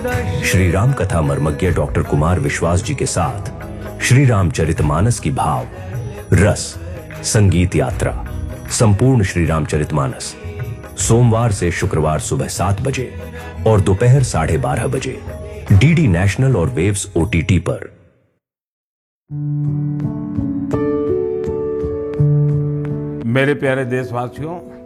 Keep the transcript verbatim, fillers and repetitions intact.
श्री राम कथा मर्मज्ञ डॉक्टर कुमार विश्वास जी के साथ श्री रामचरितमानस की भाव रस संगीत यात्रा संपूर्ण श्री रामचरितमानस सोमवार से शुक्रवार सुबह सात बजे और दोपहर साढ़े बारह बजे डीडी नेशनल और वेव्स ओटीटी पर। मेरे प्यारे देशवासियों,